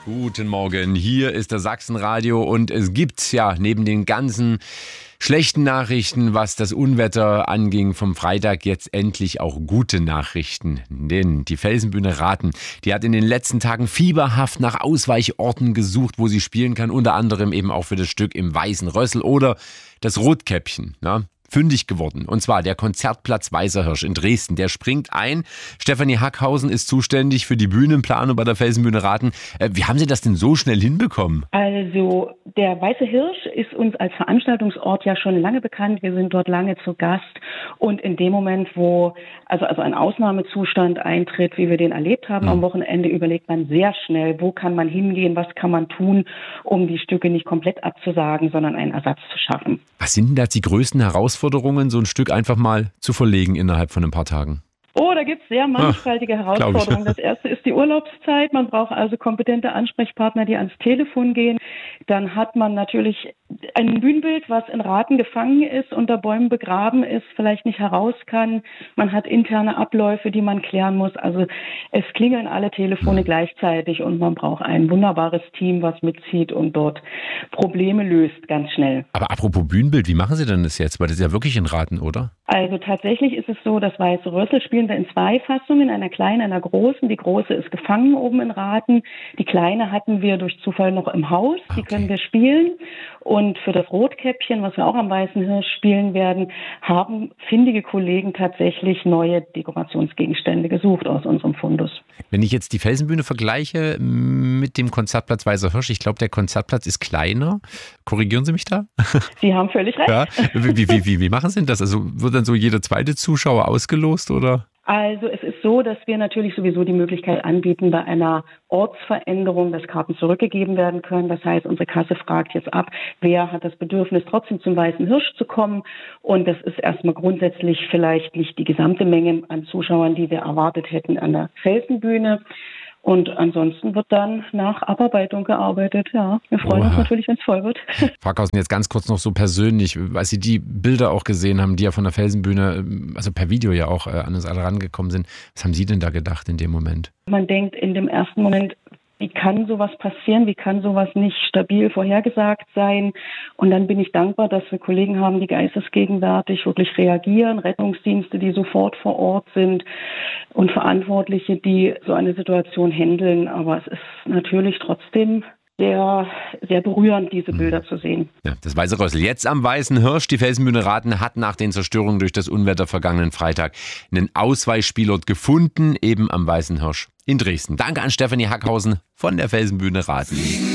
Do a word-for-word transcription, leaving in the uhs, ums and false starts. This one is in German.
Guten Morgen, hier ist das Sachsenradio und es gibt ja neben den ganzen schlechten Nachrichten, was das Unwetter anging vom Freitag, jetzt endlich auch gute Nachrichten. Denn die Felsenbühne Rathen, die hat in den letzten Tagen fieberhaft nach Ausweichorten gesucht, wo sie spielen kann, unter anderem eben auch für das Stück im Weißen Rössel oder das Rotkäppchen, na? Fündig geworden. Und zwar der Konzertplatz Weißer Hirsch in Dresden. Der springt ein. Stefanie Hackhausen ist zuständig für die Bühnenplanung bei der Felsenbühne Rathen. Äh, wie haben Sie das denn so schnell hinbekommen? Also der Weiße Hirsch ist uns als Veranstaltungsort ja schon lange bekannt. Wir sind dort lange zu Gast. Und in dem Moment, wo also, also ein Ausnahmezustand eintritt, wie wir den erlebt haben, mhm. am Wochenende, überlegt man sehr schnell, wo kann man hingehen, was kann man tun, um die Stücke nicht komplett abzusagen, sondern einen Ersatz zu schaffen. Was sind denn da die größten Herausforderungen, so ein Stück einfach mal zu verlegen innerhalb von ein paar Tagen? Oh, da gibt es sehr mannigfaltige Ach, Herausforderungen. Das erste ist die Urlaubszeit. Man braucht also kompetente Ansprechpartner, die ans Telefon gehen. Dann hat man natürlich ein Bühnenbild, was in Rathen gefangen ist, unter Bäumen begraben ist, vielleicht nicht heraus kann. Man hat interne Abläufe, die man klären muss. Also es klingeln alle Telefone mhm. gleichzeitig und man braucht ein wunderbares Team, was mitzieht und dort Probleme löst, ganz schnell. Aber apropos Bühnenbild, wie machen Sie denn das jetzt? Weil das ist ja wirklich in Rathen, oder? Also tatsächlich ist es so, das Weiße Rössel spielen wir in zwei Fassungen, einer kleinen, einer großen. Die große ist gefangen oben in Rathen. Die kleine hatten wir durch Zufall noch im Haus. Die okay. können wir spielen. Und für das Rotkäppchen, was wir auch am Weißen Hirsch spielen werden, haben findige Kollegen tatsächlich neue Dekorationsgegenstände gesucht aus unserem Fundus. Wenn ich jetzt die Felsenbühne vergleiche mit dem Konzertplatz Weißer Hirsch, ich glaube, der Konzertplatz ist kleiner. Korrigieren Sie mich da? Sie haben völlig recht. Ja. Wie, wie, wie, wie machen Sie denn das? Also wird dann so jeder zweite Zuschauer ausgelost, oder? Also es ist so, dass wir natürlich sowieso die Möglichkeit anbieten, bei einer Ortsveränderung, dass Karten zurückgegeben werden können. Das heißt, unsere Kasse fragt jetzt ab, wer hat das Bedürfnis, trotzdem zum Weißen Hirsch zu kommen. Und das ist erstmal grundsätzlich vielleicht nicht die gesamte Menge an Zuschauern, die wir erwartet hätten an der Felsenbühne. Und ansonsten wird dann nach Abarbeitung gearbeitet. Ja, wir freuen Oha. uns natürlich, wenn es voll wird. Frau Hackhausen, jetzt ganz kurz noch so persönlich, weil Sie die Bilder auch gesehen haben, die ja von der Felsenbühne, also per Video ja auch an uns alle rangekommen sind. Was haben Sie denn da gedacht in dem Moment? Man denkt in dem ersten Moment, wie kann sowas passieren? Wie kann sowas nicht stabil vorhergesagt sein? Und dann bin ich dankbar, dass wir Kollegen haben, die geistesgegenwärtig wirklich reagieren, Rettungsdienste, die sofort vor Ort sind und Verantwortliche, die so eine Situation handeln. Aber es ist natürlich trotzdem sehr, sehr berührend, diese Bilder zu sehen. Ja, das Weiße Rössel. Jetzt am Weißen Hirsch. Die Felsenbühne Rathen hat nach den Zerstörungen durch das Unwetter vergangenen Freitag einen Ausweichspielort gefunden, eben am Weißen Hirsch in Dresden. Danke an Stefanie Hackhausen von der Felsenbühne Rathen.